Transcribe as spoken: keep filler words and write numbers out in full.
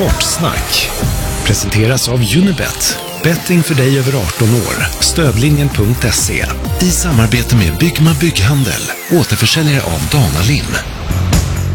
Sportsnack presenteras av Unibet. Betting för dig över arton år. Stödlinjen punkt se. I samarbete med Byggma Bygghandel. Återförsäljare av Dana Lim.